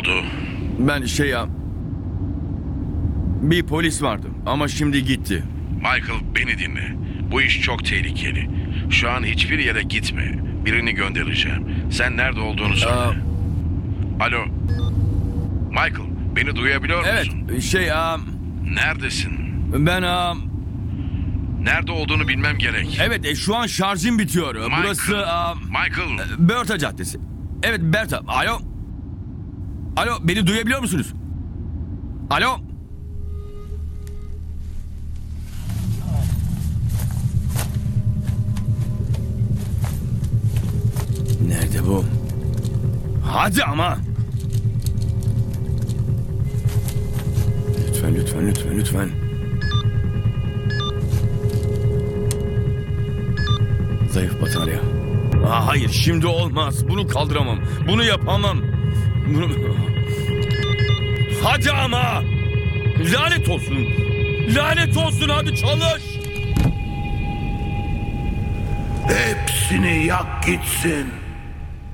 oldu? Ben bir polis vardı ama şimdi gitti. Michael, beni dinle. Bu iş çok tehlikeli. Şu an hiçbir yere gitme. Birini göndereceğim. Sen nerede olduğunu söyle. Alo. Michael, beni duyabiliyor Evet, musun? Neredesin? ben Nerede olduğunu bilmem gerek. evet, şu an şarjım bitiyor. Michael. Burası Michael. Bertha Caddesi. Evet, Bertha. Alo. Alo, beni duyabiliyor musunuz? Alo. Nerede bu? Hadi ama. Lütfen. Zayıf batarya. Hayır, şimdi olmaz. Bunu kaldıramam. Bunu yapamam. Hadi ama. Lanet olsun, hadi çalış. Hepsini yak gitsin.